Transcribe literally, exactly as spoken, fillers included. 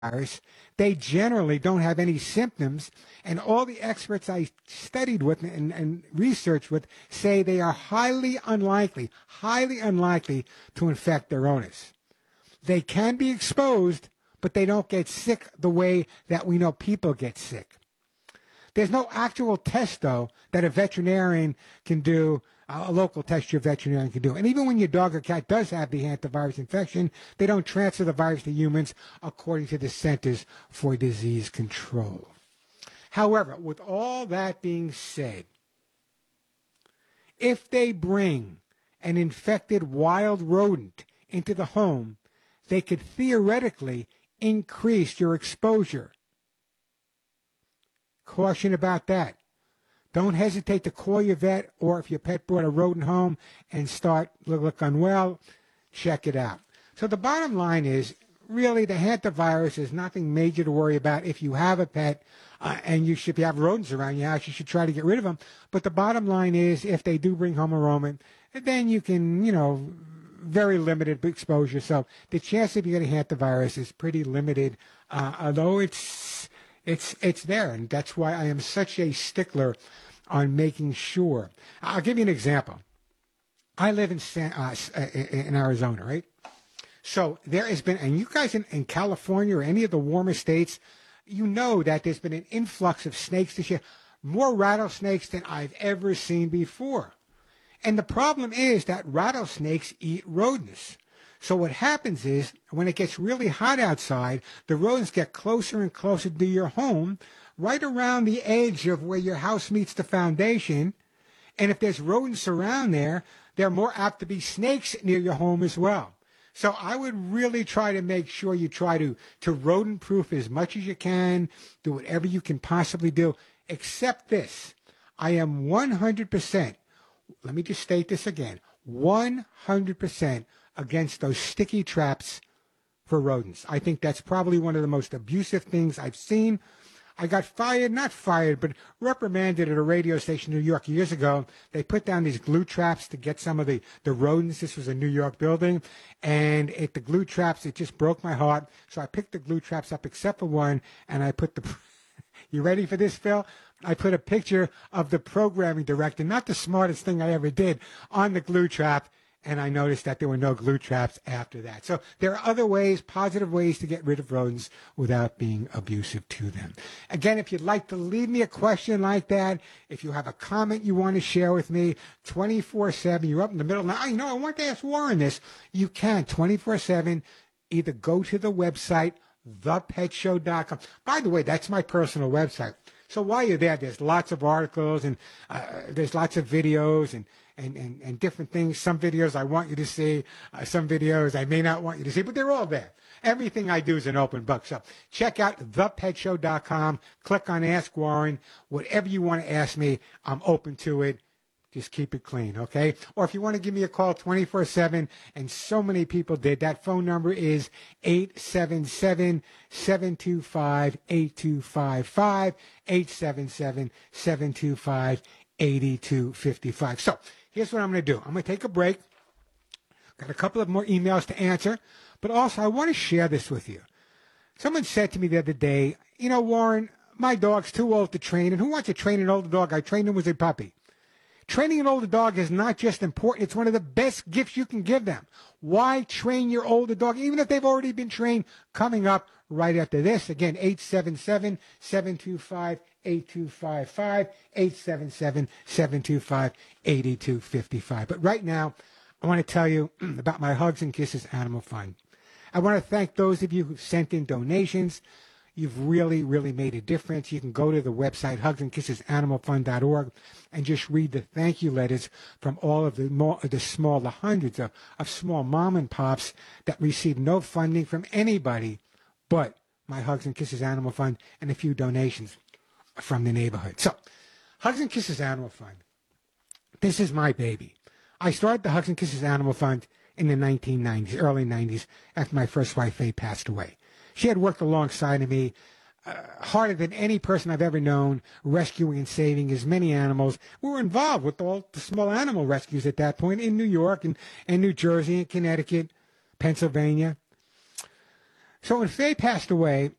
virus, they generally don't have any symptoms. And all the experts I studied with and, and researched with say they are highly unlikely, highly unlikely to infect their owners. They can be exposed, but they don't get sick the way that we know people get sick. There's no actual test, though, that a veterinarian can do, a local test your veterinarian can do. And even when your dog or cat does have the hantavirus infection, they don't transfer the virus to humans according to the Centers for Disease Control. However, with all that being said, if they bring an infected wild rodent into the home, they could theoretically increase your exposure. Caution about that. Don't hesitate to call your vet, or if your pet brought a rodent home and start look, look unwell, check it out. So the bottom line is, really, the hantavirus is nothing major to worry about. If you have a pet uh, and you should if you have rodents around your house, you should try to get rid of them. But the bottom line is, if they do bring home a rodent, then you can, you know, very limited exposure. So the chance of you getting hantavirus is pretty limited, uh, although it's it's it's there, and that's why I am such a stickler on making sure. I'll give you an example. I live in San, uh, in Arizona, right? So there has been, and you guys in, in California or any of the warmer states, you know that there's been an influx of snakes this year, more rattlesnakes than I've ever seen before. And the problem is that rattlesnakes eat rodents. So what happens is, when it gets really hot outside, the rodents get closer and closer to your home, right around the edge of where your house meets the foundation. And if there's rodents around there, they're more apt to be snakes near your home as well. So I would really try to make sure you try to, to rodent-proof as much as you can, do whatever you can possibly do, except this. I am one hundred percent, let me just state this again, one hundred percent against those sticky traps for rodents. I think that's probably one of the most abusive things I've seen. I got fired, not fired, but reprimanded at a radio station in New York years ago. They put down these glue traps to get some of the, the rodents. This was a New York building. And it, the glue traps, it just broke my heart. So I picked the glue traps up except for one, and I put the... You ready for this, Phil? I put a picture of the programming director, not the smartest thing I ever did, on the glue trap. And I noticed that there were no glue traps after that. So there are other ways, positive ways to get rid of rodents without being abusive to them. Again, if you'd like to leave me a question like that, if you have a comment you want to share with me, twenty-four seven, you're up in the middle. Now, you know, I want to ask Warren this. You can, twenty-four seven, either go to the website, the pet show dot com. By the way, that's my personal website. So while you're there, there's lots of articles and uh, there's lots of videos and And, and, and different things. Some videos I want you to see, uh, some videos I may not want you to see, but they're all there. Everything I do is an open book. So check out the pet show dot com. Click on Ask Warren. Whatever you want to ask me, I'm open to it. Just keep it clean, okay? Or if you want to give me a call twenty-four seven, and so many people did, that phone number is eight seven seven, seven two five, eight two five five, eight seven seven, seven two five, eight two five five. So here's what I'm going to do. I'm going to take a break. Got a couple of more emails to answer, but also I want to share this with you. Someone said to me the other day, you know, Warren, my dog's too old to train, and who wants to train an older dog? I trained him as a puppy. Training an older dog is not just important, it's one of the best gifts you can give them. Why train your older dog, even if they've already been trained? Coming up right after this, again, eight seven seven, seven two five, eight two five five, eight seven seven, seven two five, eight two five five. But right now, I want to tell you about my Hugs and Kisses Animal Fund. I want to thank those of you who've sent in donations. You've really, really made a difference. You can go to the website, hugs and kisses animal fund dot org, and just read the thank you letters from all of the, more, the small, the hundreds of, of small mom and pops that receive no funding from anybody but my Hugs and Kisses Animal Fund and a few donations from the neighborhood. So, Hugs and Kisses Animal Fund. This is my baby. I started the Hugs and Kisses Animal Fund in the nineteen nineties, early nineties, after my first wife, Faye, passed away. She had worked alongside of me, uh, harder than any person I've ever known, rescuing and saving as many animals. We were involved with all the small animal rescues at that point in New York and, and New Jersey and Connecticut, Pennsylvania. So when Faye passed away,